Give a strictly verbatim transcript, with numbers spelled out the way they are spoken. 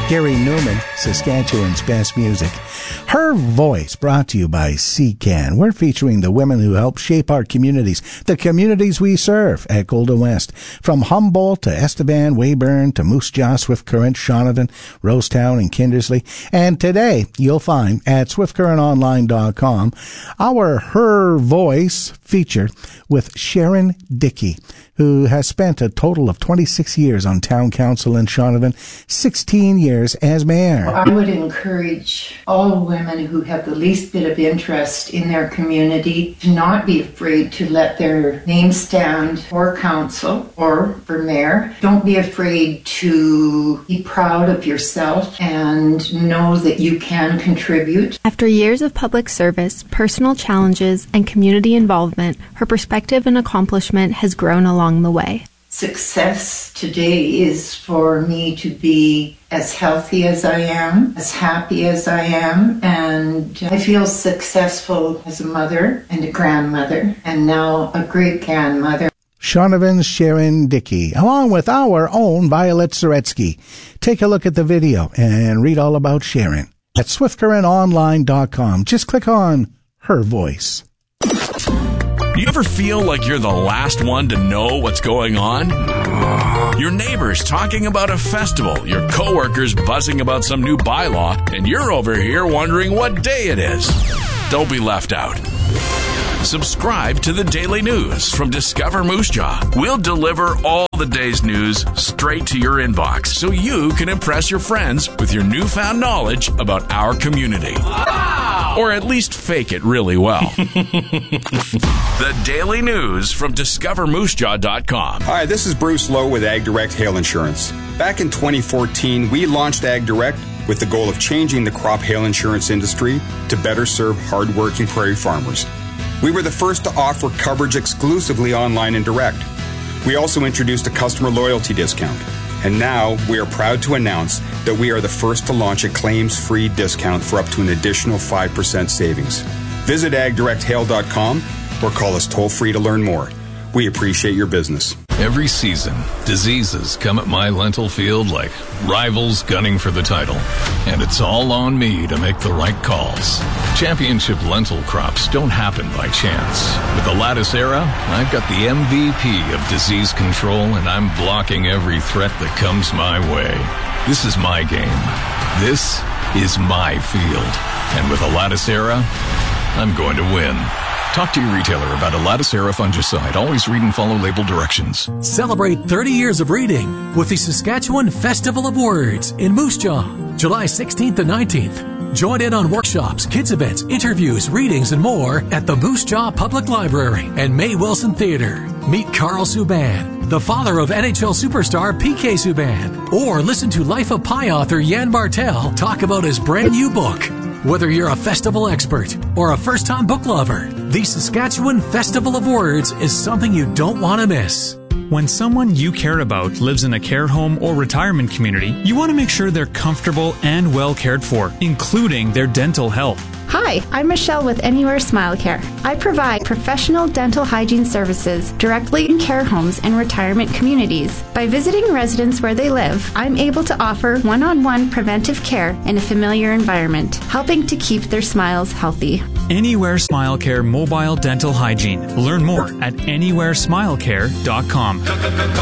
Gary Newman, Saskatchewan's best music. Her Voice, brought to you by C C A N. We're featuring the women who help shape our communities, the communities we serve at Golden West. From Humboldt to Estevan, Weyburn to Moose Jaw, Swift Current, Shaunavon, Rosetown, and Kindersley. And today, you'll find at swift current online dot com our Her Voice feature with Sharon Dickey, who has spent a total of twenty-six years on town council in Shaunavon, sixteen years as mayor. I would encourage all women who have the least bit of interest in their community to not be afraid to let their name stand for council or for mayor. Don't be afraid to be proud of yourself and know that you can contribute. After years of public service, personal challenges, and community involvement, her perspective and accomplishment has grown along the way. Success today is for me to be as healthy as I am, as happy as I am, and I feel successful as a mother and a grandmother, and now a great-grandmother. Shaunavon's Sharon Dickey, along with our own Violet Zaretsky. Take a look at the video and read all about Sharon at swift current online dot com. Just click on Her Voice. You ever feel like you're the last one to know what's going on? Your neighbors talking about a festival, your coworkers buzzing about some new bylaw, and you're over here wondering what day it is. Don't be left out. Subscribe to the Daily News from Discover Moose Jaw. We'll deliver all the day's news straight to your inbox so you can impress your friends with your newfound knowledge about our community. Wow! Or at least fake it really well. The Daily News from discover moose jaw dot com. Hi, this is Bruce Lowe with Ag Direct Hail Insurance. Back in twenty fourteen, we launched Ag Direct with the goal of changing the crop hail insurance industry to better serve hardworking prairie farmers. We were the first to offer coverage exclusively online and direct. We also introduced a customer loyalty discount. And now we are proud to announce that we are the first to launch a claims-free discount for up to an additional five percent savings. Visit ag direct hail dot com or call us toll-free to learn more. We appreciate your business. Every season, diseases come at my lentil field like rivals gunning for the title. And it's all on me to make the right calls. Championship lentil crops don't happen by chance. With the Lattice Era, I've got the M V P of disease control, and I'm blocking every threat that comes my way. This is my game. This is my field. And with the Lattice Era, I'm going to win. Talk to your retailer about a Lattice Era fungicide. Always read and follow label directions. Celebrate thirty years of reading with the Saskatchewan Festival of Words in Moose Jaw, July sixteenth and nineteenth. Join in on workshops, kids events, interviews, readings, and more at the Moose Jaw Public Library and May Wilson Theater. Meet Carl Subban, the father of N H L superstar P K Subban. Or listen to Life of Pi author Jan Bartel talk about his brand new book. Whether you're a festival expert or a first-time book lover, the Saskatchewan Festival of Words is something you don't want to miss. When someone you care about lives in a care home or retirement community, you want to make sure they're comfortable and well cared for, including their dental health. Hi, I'm Michelle with Anywhere Smile Care. I provide professional dental hygiene services directly in care homes and retirement communities. By visiting residents where they live, I'm able to offer one-on-one preventive care in a familiar environment, helping to keep their smiles healthy. Anywhere Smile Care Mobile Dental Hygiene. Learn more at anywhere smile care dot com.